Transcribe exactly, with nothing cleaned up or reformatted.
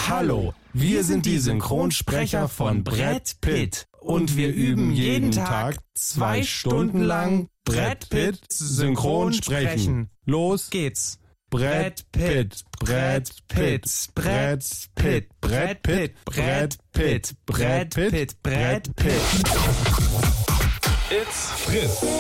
Hallo, wir sind die Synchronsprecher von Brad Pitt und wir üben jeden Tag zwei Stunden lang Brad Pitt synchron sprechen. Los geht's. Brad Pitt, Brad Pitt, Brad Pitt, Brad Pitt, Brad Pitt, Brad Pitt, Brad Pitt. It's Fritz.